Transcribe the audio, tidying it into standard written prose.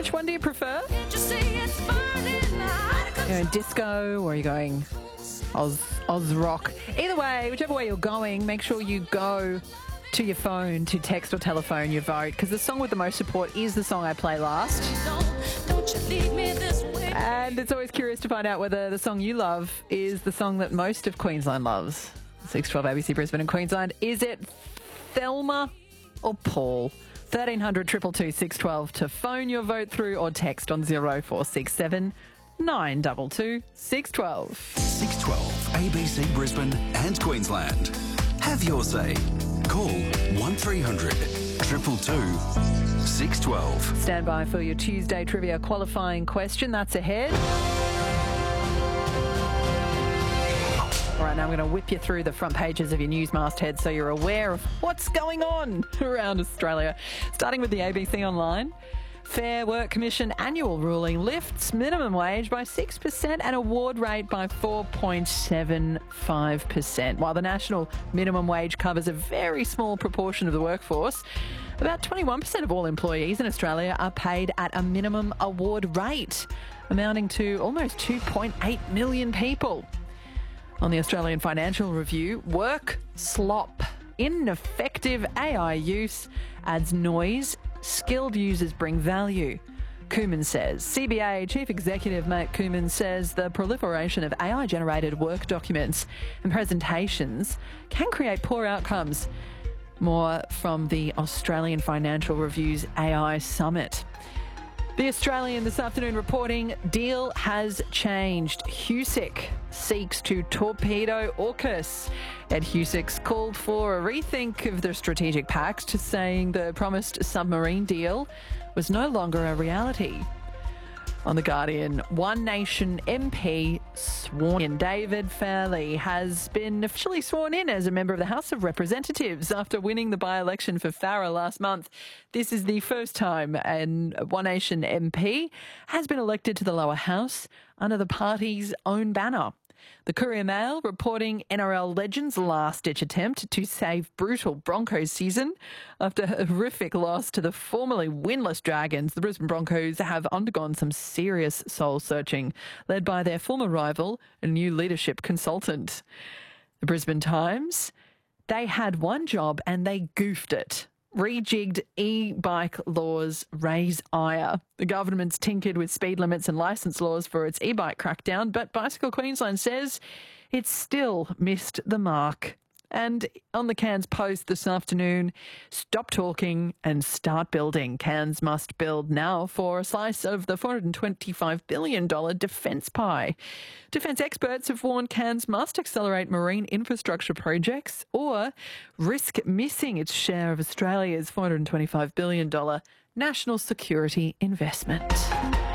Which one do you prefer? You're going disco or are you going Oz rock? Either way, whichever way you're going, make sure you go to your phone to text or telephone your vote, because the song with the most support is the song I play last. And it's always curious to find out whether the song you love is the song that most of Queensland loves. 612 ABC Brisbane and Queensland. Is it Thelma or Paul? 1300 222 612 to phone your vote through or text on 0467 922 612. 612 ABC Brisbane and Queensland. Have your say. Call 1300 222 612. Stand by for your Tuesday trivia qualifying question. That's ahead. All right, now I'm going to whip you through the front pages of your news mastheads so you're aware of what's going on around Australia. Starting with the ABC Online. Fair Work Commission annual ruling lifts minimum wage by 6% and award rate by 4.75%. While the national minimum wage covers a very small proportion of the workforce, about 21% of all employees in Australia are paid at a minimum award rate, amounting to almost 2.8 million people. On the Australian Financial Review, work slop, ineffective AI use adds noise, skilled users bring value. Cooman says. CBA Chief Executive Matt Cooman says the proliferation of AI-generated work documents and presentations can create poor outcomes. More from the Australian Financial Review's AI Summit. The Australian this afternoon reporting deal has changed. Husic seeks to torpedo AUKUS. Ed Husic's called for a rethink of the strategic pact, saying the promised submarine deal was no longer a reality. On The Guardian, One Nation MP sworn in. David Fairley has been officially sworn in as a member of the House of Representatives after winning the by-election for Farrer last month. This is the first time a One Nation MP has been elected to the lower house under the party's own banner. The Courier Mail reporting NRL Legends' last-ditch attempt to save brutal Broncos season. After a horrific loss to the formerly winless Dragons, the Brisbane Broncos have undergone some serious soul-searching, led by their former rival and new leadership consultant. The Brisbane Times, they had one job and they goofed it. Rejigged e-bike laws raise ire. The government's tinkered with speed limits and licence laws for its e-bike crackdown, but Bicycle Queensland says it's still missed the mark. And on the Cairns Post this afternoon, stop talking and start building. Cairns must build now for a slice of the $425 billion defence pie. Defence experts have warned Cairns must accelerate marine infrastructure projects or risk missing its share of Australia's $425 billion national security investment.